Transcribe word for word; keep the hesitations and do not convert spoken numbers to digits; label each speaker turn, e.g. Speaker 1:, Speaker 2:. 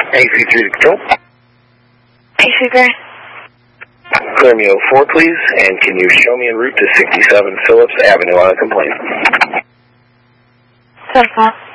Speaker 1: A C three to control.
Speaker 2: A C three.
Speaker 1: Clear me oh four, please, and can you show me en route to sixty-seven Phillips Avenue on a complaint?
Speaker 2: Telephone.